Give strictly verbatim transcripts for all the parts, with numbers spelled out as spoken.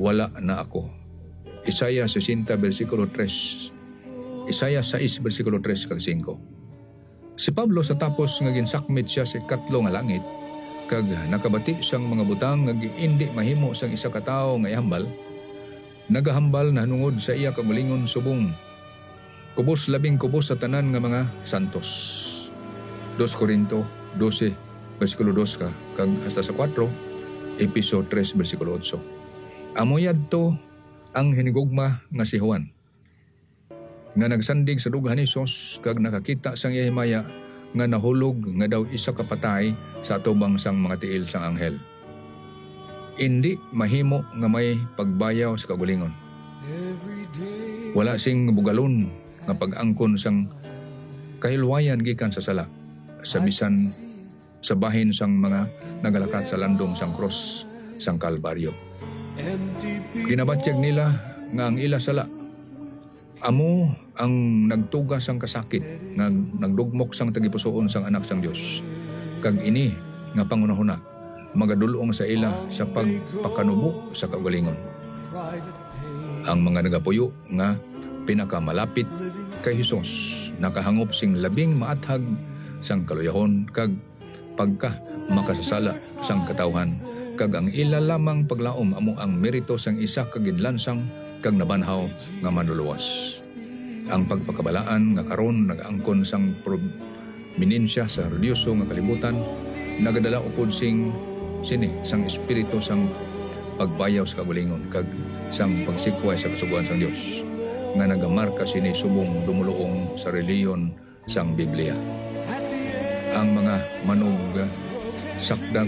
wala na ako. Isaiah sixty versikulo tres. Isaiah six versikulo tres kag five. Si Pablo sa tapos nga ginsakmit siya sa ikatlo nga langit, kag nakabati siyang mga butang nga indi mahimo sang isa ka tawo nga ihambal, nagahambal na nungod sa iya kagalingon subong. Kubos labing kubos sa tanan nga mga santos. Dos Corinto twelve versikulo two ka kag hasta sa four, Episo tres versikulo eight. Amoyad to ang hinigugma nga si Juan, nga nagsandig sa dughan ni Sos kag nakakita sang Yehemaya nga nahulog nga daw isa ka patay sa atubang sang mga tiil sang anghel. Indi mahimo nga may pagbayaw sa kagulingon. Wala sing bugalon nga pag-angkon sang kahilwayan gikan sa sala, sa bisan sa bahin sang mga nagalakat sa landong sang cross sang Kalbaryo. Ginabatyag nila nga ang ila sala amo ang nagtugas sang kasakit nga nagdugmok sang tagipusoon sang anak sang Dios. Kag ini nga pangunahuna magadulong sa ila sa pagpakanubo sa kagalingon. Ang mga nagapuyo nga pinakamalapit kay Hesus nakahangop sing labing maathag sang kaluyahon kag pagka makasasala sang katawhan, kag ang ila lamang paglaom amo ang merito sang isa ka ginlansang kag nabanhaw nga manluluwas. Ang pagpakabalaan nga karon nag-angkon sang prominensya sa religyoso nga kalibutan nagadala upod sing sini sang espiritu sang pagbayaw sa kagulingon kag sang pagsikway sa kasubuan sang Dios nga nagamarka sini subong dumuluong sa reliyon sang Biblia. Ang mga manog sakdag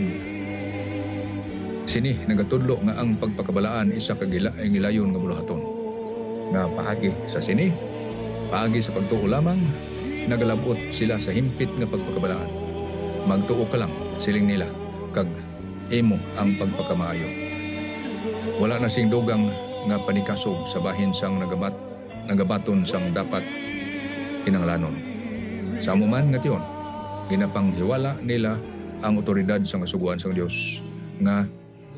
sini nagatudlo nga ang pagpakabalaan isa ka gila ay gilayon nga buluhaton nga paagi sa sini paagi sa pagtuo lamang nagalabot sila sa himpit nga pagpakabalaan. Magtuo ka lang siling nila kag imo ang pagpakamaayo. Wala na sing dugang nga panikasog sa bahin sang nagabat nagabaton sang dapat kinanglanon. Sa amuman nga tiyon ginapanghiwala nila ang otoridad sang kasuguan sang Dios nga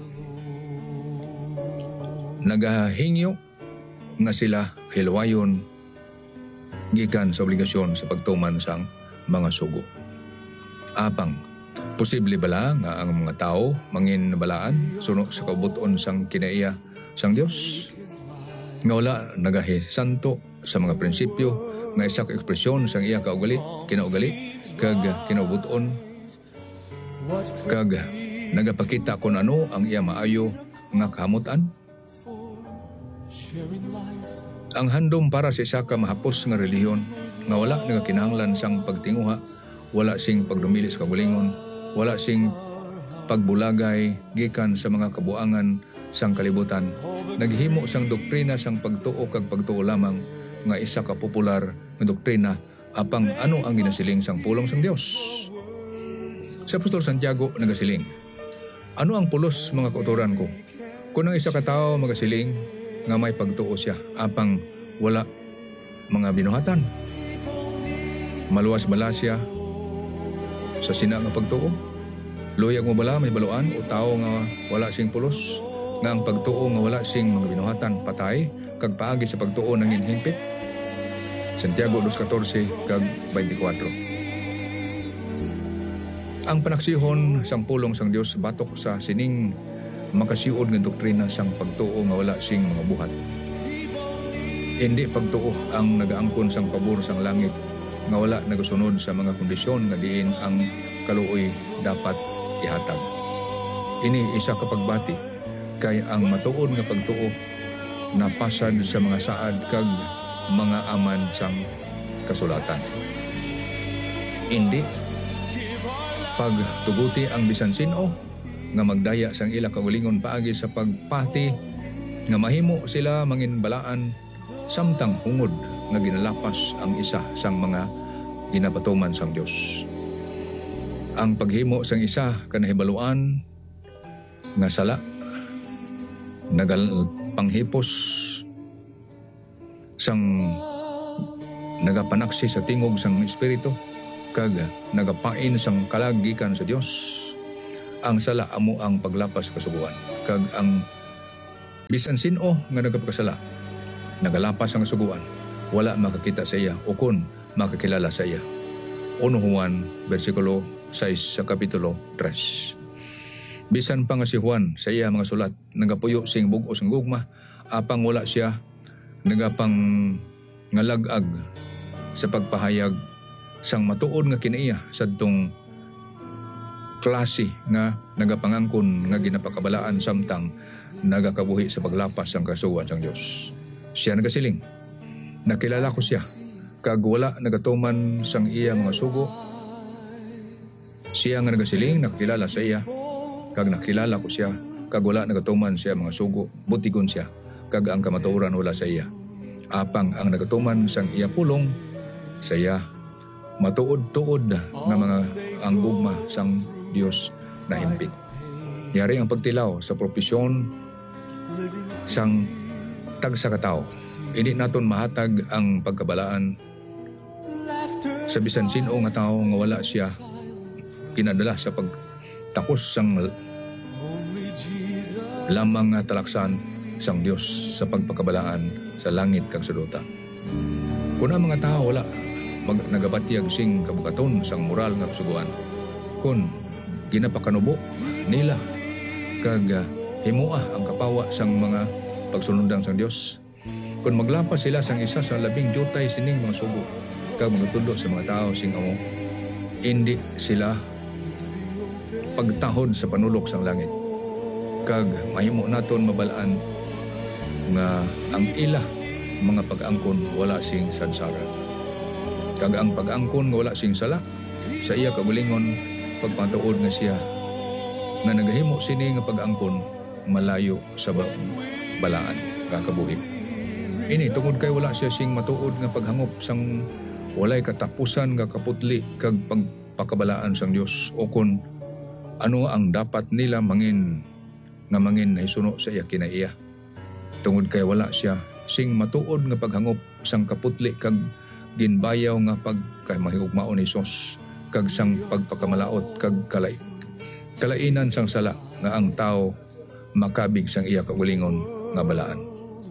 nagahingyo nga sila hilwayon gikan sa obligasyon sa pagtuman sang mga sugo. Apang posible bala nga ang mga tao mangin balaan suno sa kabuton sang kinaiya sang Dios nga wala nagahisanto sa mga prinsipyo nga isa ka ekspresyon sang iya kaugali kinaugali kag kinabuton kag nagapakita kung ano ang iya maayo nga kahamutan. Ang handom para sa isa ka mahapos nga relihiyon nga wala nagakinahanglan sang pagtinguha, wala sing pagdumili sa kagulingon, wala sing pagbulagay gikan sa mga kabuangan sang kalibutan, naghimo sang doktrina sang pagtuo kag pagtuo lamang nga isa ka popular nga doktrina apang ano ang ginasiling sang pulong sang Dios. Si Apostol Santiago nagasiling, ano ang pulos mga kauturan ko? Kung ang isa ka tawo magasiling nga may pagtuo siya apang wala mga binuhatan, maluwas bala siya sa sina nga pagtuo? Luyag mo bala may baluan o tao nga wala sing pulos nga ang pagtuo nga wala sing mga binuhatan patay kag paagi sa pagtuo nang hinhingpit? Santiago two fourteen kag twenty-four. Ang panaksihon sang pulong sang Dios batok sa sining makasiud nga doktrina sang pagtuo nga wala sing mga buhat. Hindi pagtuo ang nagaangkon sang pabor sang langit nga wala nagasunod sa mga kondisyon nga diin ang kaluoy dapat ihatag. Ini isa ka pagbati kay ang matuod nga pagtuo napasad sa mga saad kag mga aman sang kasulatan. Hindi pagtuguti ang bisan sino nga magdaya sang ila kagulingon paagi sa pagpati nga mahimo sila manginbalaan samtang hungod nga ginalapas ang isa sang mga ginapatuman sang Dios. Ang paghimo sang isa kanahibaluan nga sala nagalpanghipos sang nagapanaksi sa tingog sang espiritu kag nagapain sang kalagikan sa Dios. Ang sala amo ang paglapas kasubuan kag ang Bisan sino nga nagapakasala, nagalapas ang kasuguan, wala makakita sa iya o kun makakilala sa iya. Uno Juan, versikulo sais sa kapitulo tres. Bisan pa nga si Juan sa iya mga sulat, nagapuyo sing bug-os ng gugma, apang wala siya nagapang ngalagag sa pagpahayag sang matuod nga kinaiya sa tong klase nga nagapangangkon nga ginapakabalaan samtang nagakabuhi sa paglapas sang kasuwan sang Dios. Siya nagasiling, nakilala ko siya, kag wala nagatuman sang iya mga sugo. Siya nga nagasiling, nakilala sa iya, kag nakilala ko siya, kag wala nagatuman siya mga sugo, butigon siya, kag ang kamatuoran wala sa iya. Apang ang nagatuman sang iya pulong, sa iya matuod-tuod nga mga ang gugma sang Dios na himpit. Yari ang pagtilaw sa propesyon sang tagsa katao. Hindi naton mahatag ang pagkabalaan sa bisan sino nga tao nga wala siya kinadala sa pagtakos sang lamang nga talaksan sang Dios sa pagpakabalaan sa langit kag sa duta. Kung ang mga tao wala mag nagabatyag sing kabukaton sang moral nga kasuguan, kun ginapakanubo nila kag himua ang kapawa sang mga pagsunodang sang Dios, kung maglapas sila sang isa sa labing jutay sining mga sugo kag magtudo sa mga tao sing amo, hindi sila pagtahod sa panulok sang langit. Kag mahimo naton mabalaan nga ang ila mga pag-angkon wala sing sadsara. Kag ang pag-angkon nga wala sing sala sa iya kagulingon pagpatuod nga siya nga nagahimo sini nga pag-angkon malayo sa balaan kakabuhi. Ini tungod kay wala siya sing matuod nga paghangop sang walay katapusan nga kaputli kag pagpakabalaan sang Dios, o kun ano ang dapat nila mangin nga mangin naisuno sa iya kinaiya. Tungod kay wala siya sing matuod nga paghangop sang kaputli kag ginbayaw nga pagkamahigugmao ni Hesus kag sang pagpakamalaot kag kalay kalainan sang sala nga ang tao makabig sang iya kagulingon nga balaan.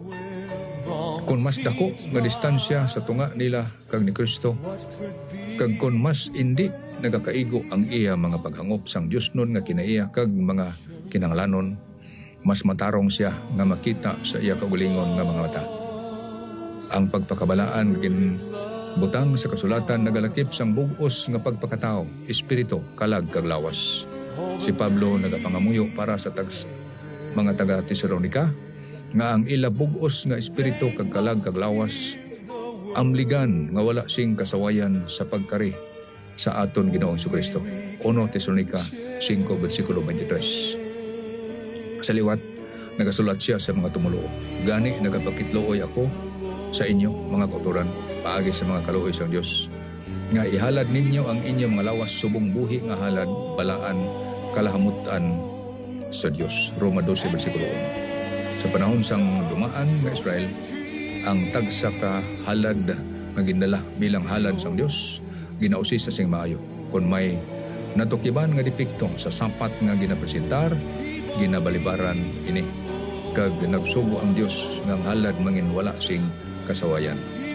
Kung mas dako nga distansya sa tunga nila kag ni Kristo, kag kung mas indi nagakaigo ang iya mga paghangop sang Dios nun nga kinaiya kag mga kinanglanon, mas matarong siya nga makita sa iya kagulingon nga mga mata. Ang pagpakabalaan gin butang sa kasulatan nagalakip sang bug-os nga pagpakatao, espiritu, kalag kag lawas. Si Pablo nagapangamuyo para sa tags mga taga Tesalonica nga ang ila bug-os nga espiritu kag kalag kag lawas amligan nga wala sing kasawayan sa pagkari sa aton Ginoong Jesucristo. Uno Tesalonica five versikulo twenty-tres. Sa liwat nagasulat siya sa mga tumuluo, gani nagapakitluoy ako sa inyo mga kauturan paagi sa mga kaluoy sang Dios nga ihalad ninyo ang inyong mga lawas subong buhi nga halad balaan kalahamutan sa Dios. Roma twelve versikulo one. Sa panahon sang dumaan nga Israel, ang tagsa ka halad nga ginala bilang halad sang Dios ginausi sa sing maayo. Kung may natukiban nga depekto sa sapat nga ginapresentar, ginabalibaran ini kag nagsugo ang Dios nga halad mangin wala sing kasawayan.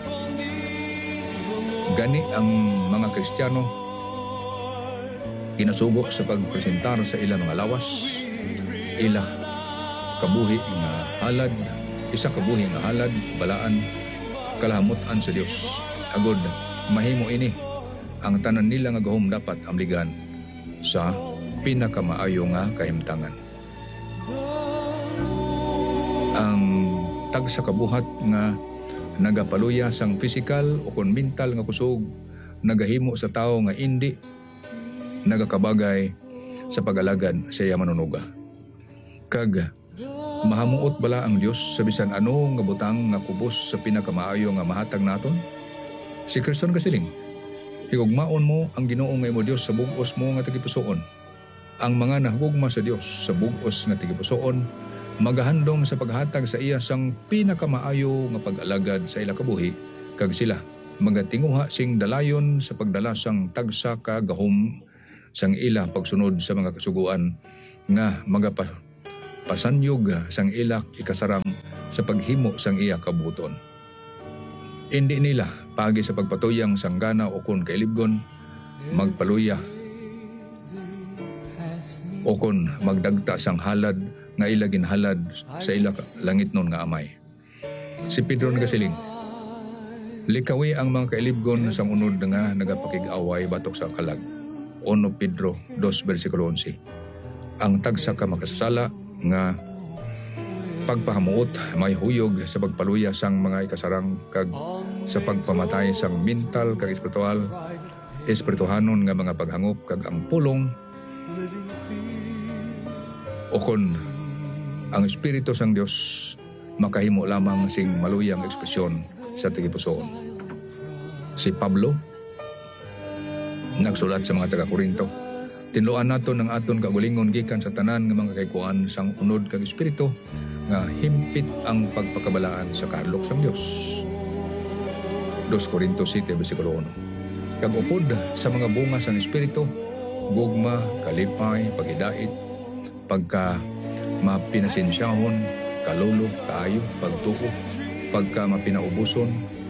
Gani ang mga Kristiyano ginasugo sa pagpresentar sa ilang mga lawas, ila kabuhi nga halad, isa kabuhi nga halad, balaan, kalahamutan sa Dios. Agod, mahimo ini ang tanan nila nga gahom dapat amligan sa pinakamaayo nga kahimtangan. Ang tag sa kabuhat nga nagapaluya sang physical o kon mental nga kusog nagahimo sa tao nga indi nagakabagay sa pag-alagad sa iya manunuga. Kag mahamuot bala ang Dios sa bisan ano nga butang nga kubos sa pinakamaayo nga mahatag naton? Si Kristo kasiling, higugmaon mo ang Ginoo nga imo Dios sa bug-os mo nga tagipusoon. Ang mga nahugugma sa Dios sa bug-os nga tagipusoon magahandom sa paghatag sa iya sang pinakamaayo nga pag-alagad sa ila kabuhi, kag sila magatinguha sing dalayon sa pagdala sang tagsa ka gahom sang ila pagsunod sa mga kasuguan nga magapa pasanyog sang ilak ikasarang sa paghimo sang iya kabuton. Hindi nila pagi sa pagpatuyang sanggana o kun kailibgon magpaluya o kun magdagta sang halad nga ila ginhalad sa ila langit nun nga amay. Si Pedro nagasiling, likawi ang mga kailibgon sang unod nga nagapakig-away batok sa kalag. Uno Pedro two versikulo eleven. Ang tagsa ka makasasala nga pagpahamuot may huyog sa pagpaluya sang mga ikasarang kag sa pagpamatay sang mental kag espiritual espirituhanon nga mga paghangop kag ang pulong o kon ang espiritu sang Dios makahimo lamang sing maluyang ekspresyon sa tigipusoon. Si Pablo nagsulat sa mga taga-Korinto, tinluan naton ang aton kagulingon gikan sa tanan nga mga kaikuan sang unod kag espiritu nga himpit ang pagpakabalaan sa kahadlok sang Dios. Dos Korinto seven versikulo one. Kag upod sa mga bunga sang espiritu, gugma, kalipay, paghidait, pagka mapinasensyahon, kalulo, kaayo, pagtuo, pagka mapinaubuson,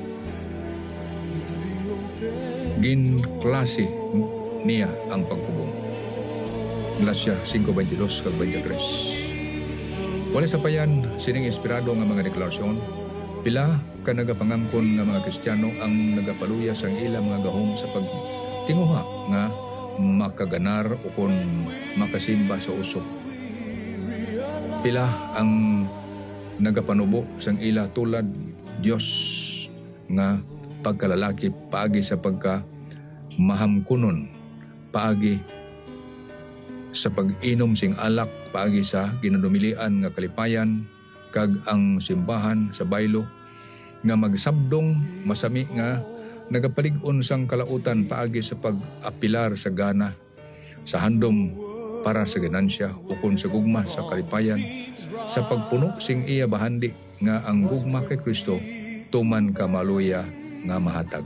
gin klase niya ang pagpubong. Galatia five twenty-two kag twenty-three. Wala sa payan sining inspirado nga mga deklarasyon, pila ka nagapangangkon nga mga Kristiyano ang nagapaluya sang ila mga gahom sa pagtinguha nga makaganar o kon makasimba sa usok. Pila ang nagapanubo sang ila tulad Dios nga pagkalalaki paagi sa pagka mahamkunon, paagi sa pag-inom sing alak, paagi sa ginadumilian nga kalipayan kag ang simbahan sa baylo nga magsabdong masami nga nagapalig-on sang kalautan paagi sa pag-apilar sa gana sa handom para sa ganansya o kun sa gugma sa kalipayan sa pagpuno sing iya bahandi nga ang gugma kay Kristo tuman ka maluya nga mahatag.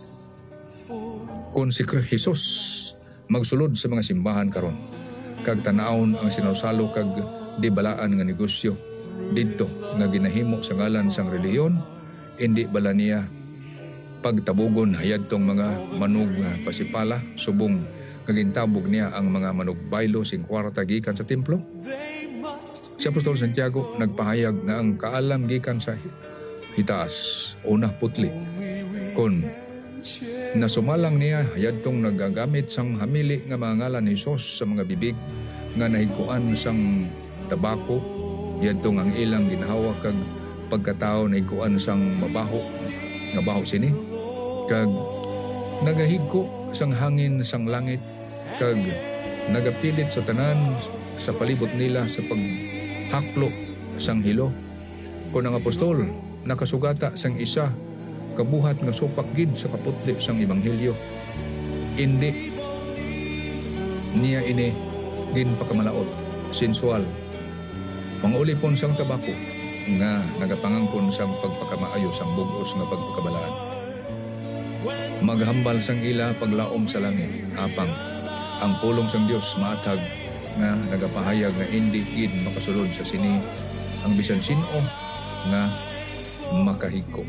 Kung si Jesus magsulod sa mga simbahan karon kag tanawon ang sinusalo kag di balaan nga negosyo didto nga ginahimo sa ngalan sang reliyon, indi bala niya pagtabugon hayadtong mga manug nga pasipala subong kagintabog niya ang mga manugbaylo sing kwarta gikan sa templo? Si Apostol Santiago nagpahayag nga ang kaalam gikan sa hitaas una putli kon nasumalang niya hayadtong nagagamit sang hamili nga mga ngalan ni Jesus sa mga bibig nga nahigkuan sang tabako hayadtong ang ilang ginhawa kag pagkatao nahigkuan sang mabaho nga baho sini kag nagahigko sang hangin sang langit kag nagapilit sa tanan sa palibot nila sa paghaklo sang hilo. Kung ang apostol nakasugata sang isa kabuhat nga supak gid sa kaputli sang ebanghelyo, indi niya ini gin pakamalaot, sensual, mangulipon sang tabako nga nagapangangkon sang pagpakamaayo sang bugos nga pagpakabalaan. Maghambal sang ila paglaom sa langit, apang ang pulong sang Dios maatag nga nagapahayag nga indi gid makasulod sa sini ang bisan sino nga makahigko.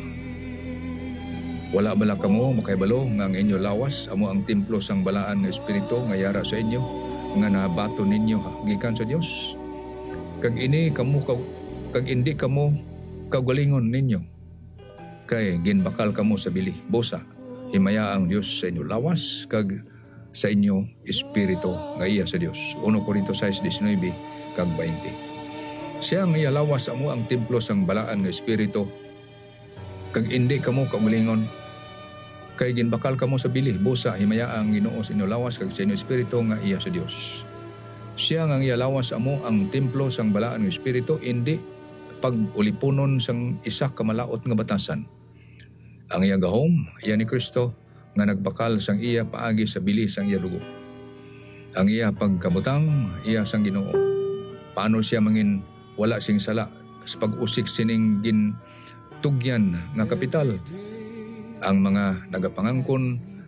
Wala bala kamo makaibalo nga ang inyo lawas amo ang templo sang balaan nga espiritu nga yara sa inyo nga nabato ninyo gikan sa Dios. Kag ini kamo kag indi kamo kagalingon ninyo kay ginbakal kamo sa bili bosa. Himaya ang Dios sa inyo lawas kag sa inyo espiritu nga iya sa Dios. Una Korinto six nineteen kag twenty. Siya nga iya lawas amo ang templo sang balaan nga espiritu kag indi kamo kagalingon kay ginbakal kamo sa bili busa. Himaya ang Ginoo sa inyo lawas kag sa inyo espiritu nga iya sa Dios. Siya nga iya lawas amo ang templo sang balaan nga espiritu, indi pag-ulipunon sang isa ka malaot nga batasan. Ang iya gahom iya ni Kristo nga nagbakal sang iya paagi sa bili sang iya dugo. Ang iya pagkabutang iya sang Ginoo. Paano siya mangin wala sing sala sa pag-usik sining gin tugyan nga kapital? Ang mga nagapangangkon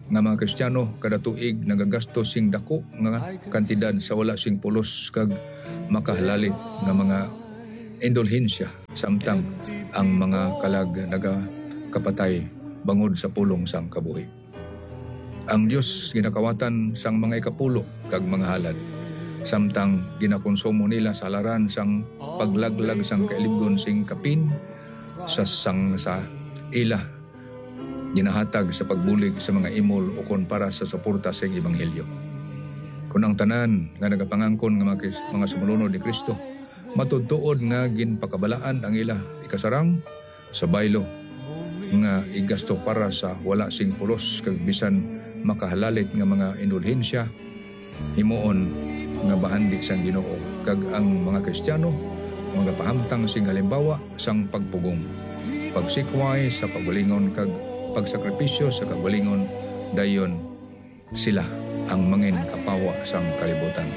nga mga Kristiyano kada tuig nagagastos sing dako nga kantidad sa wala sing pulos kag makahalalit nga mga indulhensya samtang ang mga kalag nagakapatay bangod sa pulong sang kabuhi. Ang Dios ginakawatan sang mga ikapulo kag mga halad samtang ginakonsumo nila sa alaran sang paglaglag sang kailibgon sing kapin sa sang sa ila ginahatag sa pagbulig sa mga imol o kon para sa suporta sa ebanghelyo. Kung ang tanan nga nagapangangkon nga mga, mga sumulunod ni Kristo matudtuod nga ginpakabalaan ang ila ikasarang sa baylo nga igasto para sa wala sing pulos kag bisan makahalalit nga mga indulhensya himuon nga bahandi sang Ginoo kag ang mga Kristiyano mga pahamtang sing halimbawa sang pagpugong pagsikway sa pagwalingon kag pagsakripisyo sa kagalingon dayon sila ang mangin kapawa sang kalibutan.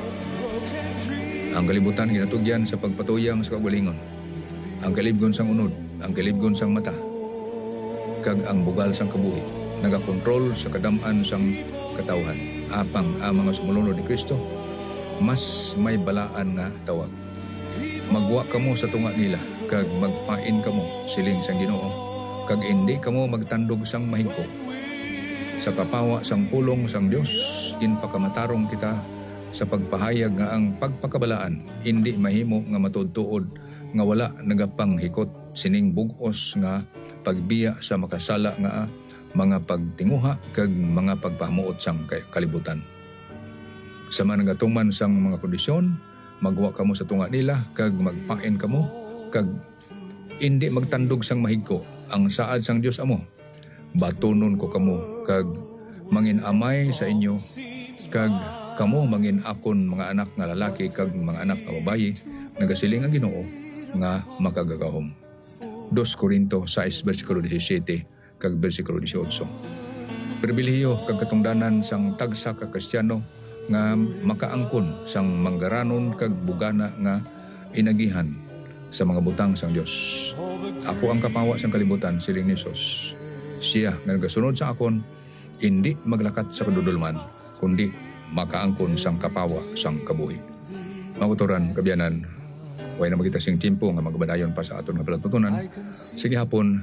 Ang kalibutan ginatugyan sa pagpatuyang sa kagalingon. Ang kalibgon sang unod, ang kalibgon sang mata, kag ang bugal sang kabuhi, nagakontrol sa kadam-an sang katawhan. Apang ang mga sumulunod ni Kristo, mas may balaan nga tawag. Magwa kamo sa tunga nila, kag magpain kamo siling sang Ginoo. Kag hindi kamo magtandog sang mahigko sa kapawa sang pulong sang Dios ginpakamatarong kita sa pagpahayag nga ang pagpakabalaan hindi mahimo nga matudtuod nga wala nagapanghikot sining bug-os nga pagbiya sa makasala nga mga pagtinguha kag mga pagpahamuot sang kalibutan. Sa managatuman sang mga kondisyon magwa kamo sa tunga nila kag magpain kamo kag hindi magtandog sang mahigko ang saad sang Dios amo. Batunon ko kamo kag mangin amay sa inyo kag kamo mangin akon mga anak nga lalaki kag mga anak nga babayi nagasiling ang Ginoo nga makagagahom. Dos Korinto sais bersikulo seventeen kag bersikulo eighteen. Pribilehiyo kag katungdanan sang tagsa ka Kristiyano nga makaangkon sang manggaranon kag bugana nga inagihan sa mga butang sang Dios. Ako ang kapawa sang kalibutan siling ni Jesus. Siya nga nagasunod sa akon hindi maglakat sa kadudulman kundi makaangkon sang kapawa sang kabuhi. Maguturan kabyanan way na magita sing tiempo nga magbadayon pa sa aton nga palatutunan. Sige hapon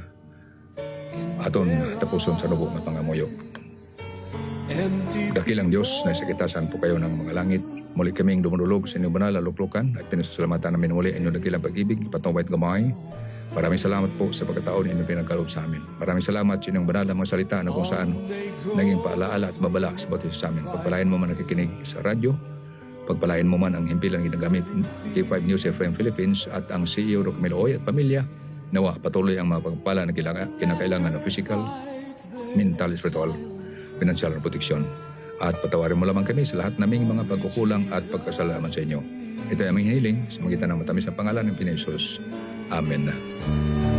aton tapuson sa lubong nga pangamoyo. Dakilang Dios na sakitasan po kayo ng mga langit. Muli kaming dumudulog sa inyong banal na luklukan at pinasasalamatan namin muli inyong dakilang pag-ibig, patungwait gamay. Maraming salamat po sa pagkataon inyong pinagkaloob sa amin. Maraming salamat sa inyong banal na mga salita na kung saan naging paalaala at babala sa batis sa amin. Pagpalain mo man nakikinig sa radyo, pagpalain mo man ang himpilang ginagamit K five News F M Philippines at ang C E O Rock Meloy at pamilya. Nawa patuloy ang mga pagpala na kinakailangan ng physical, mental, spiritual, financial na proteksyon. At patawarin mo lamang kami sa lahat naming mga pagkukulang at pagkasalaman sa inyo. Ito ay aming hiniling sa magitan ng matamis na pangalan ng Pinoy Jesus. Amen.